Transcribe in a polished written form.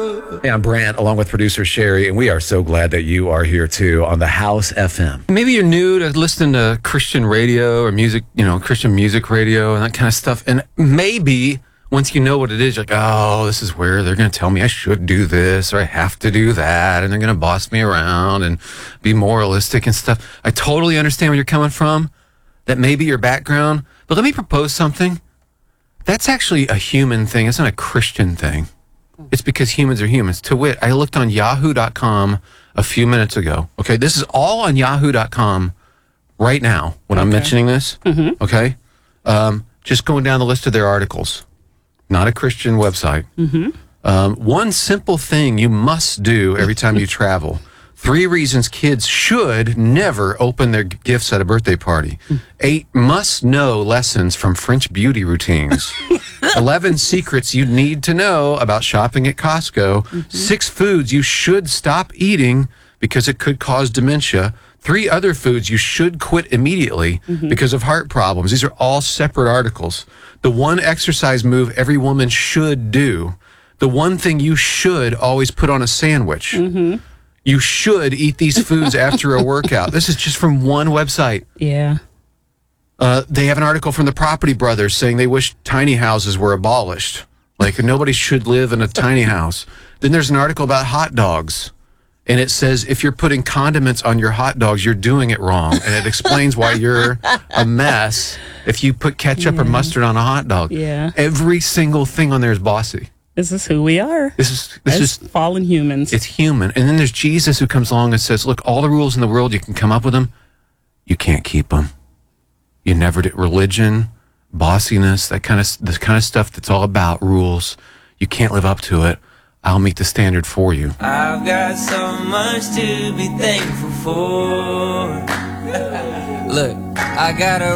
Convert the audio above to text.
Hey, I'm Brant, along with producer Sherry, and we are so glad that you are here too on the House FM. Maybe you're new to listening to Christian radio or music, Christian music radio and that kind of stuff. And maybe once you know what it is, you're like, oh, this is where they're going to tell me I should do this or I have to do that. And they're going to boss me around and be moralistic and stuff. I totally understand where you're coming from. That may be your background. But let me propose something. That's actually a human thing. It's not a Christian thing. It's because humans are humans. To wit, I looked on yahoo.com a few minutes ago. Okay, this is all on yahoo.com right now when I'm mentioning this. Mm-hmm. Okay, just going down the list of their articles. Not a Christian website. Mm-hmm. One simple thing you must do every time you travel. 3 reasons kids should never open their gifts at a birthday party. 8 must-know lessons from French beauty routines. 11 secrets you need to know about shopping at Costco. Mm-hmm. 6 foods you should stop eating because it could cause dementia. 3 other foods you should quit immediately because of heart problems. These are all separate articles. The 1 exercise move every woman should do. The 1 thing you should always put on a sandwich. Mm-hmm. You should eat these foods after a workout. This is just from one website. Yeah. They have an article from the Property Brothers saying they wish tiny houses were abolished. Like, nobody should live in a tiny house. Then there's an article about hot dogs. And it says, if you're putting condiments on your hot dogs, you're doing it wrong. And it explains why you're a mess if you put ketchup or mustard on a hot dog. Yeah. Every single thing on there is bossy. This is who we are. This as is fallen humans. It's human. And then there's Jesus who comes along and says, look, all the rules in the world, you can come up with them. You can't keep them. You never did. Religion, bossiness, the kind of stuff that's all about rules. You can't live up to it. I'll meet the standard for you. I've got so much to be thankful for. Look, I got a